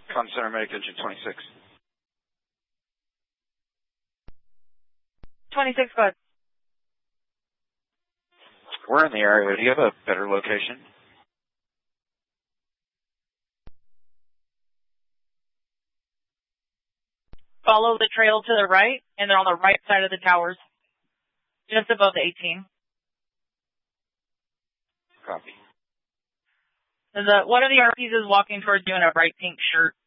Con Center Medic Engine 26. 26, go ahead. We're in the area. Do you have a better location? Follow the trail to the right, and they're on the right side of the towers, just above the 18. Copy. One of the RPs is walking towards you in a bright pink shirt.